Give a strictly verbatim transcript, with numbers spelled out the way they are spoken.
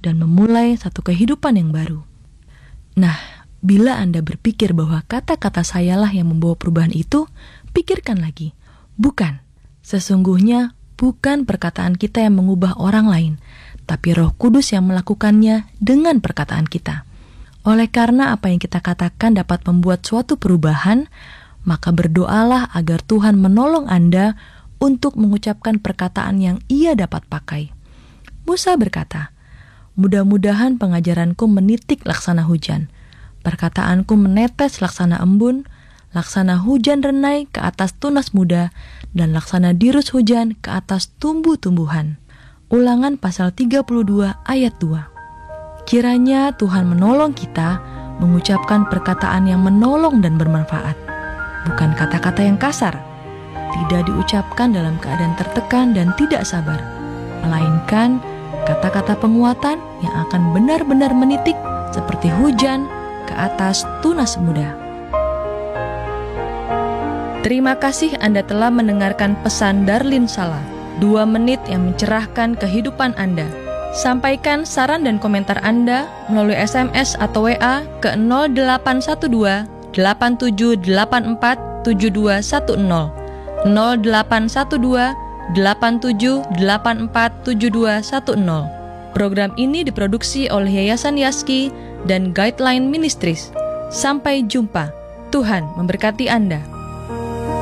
dan memulai satu kehidupan yang baru. Nah, bila Anda berpikir bahwa kata-kata sayalah yang membawa perubahan itu, pikirkan lagi. Bukan. Sesungguhnya bukan perkataan kita yang mengubah orang lain, tapi Roh Kudus yang melakukannya dengan perkataan kita. Oleh karena apa yang kita katakan dapat membuat suatu perubahan, maka berdoalah agar Tuhan menolong Anda untuk mengucapkan perkataan yang Ia dapat pakai. Musa berkata, "Mudah-mudahan pengajaranku menitik laksana hujan, perkataanku menetes laksana embun, laksana hujan renai ke atas tunas muda, dan laksana dirus hujan ke atas tumbuh-tumbuhan." Ulangan pasal tiga puluh dua ayat dua. Kiranya Tuhan menolong kita mengucapkan perkataan yang menolong dan bermanfaat. Bukan kata-kata yang kasar, tidak diucapkan dalam keadaan tertekan dan tidak sabar, melainkan kata-kata penguatan yang akan benar-benar menitik seperti hujan ke atas tunas muda. Terima kasih Anda telah mendengarkan pesan Darlin Sala, dua menit yang mencerahkan kehidupan Anda. Sampaikan saran dan komentar Anda melalui S M S atau W A ke nol delapan satu dua delapan tujuh delapan empat tujuh dua satu nol nol delapan satu dua delapan tujuh delapan empat tujuh dua satu nol. Program ini diproduksi oleh Yayasan Yaski dan Guideline Ministries. Sampai jumpa. Tuhan memberkati Anda.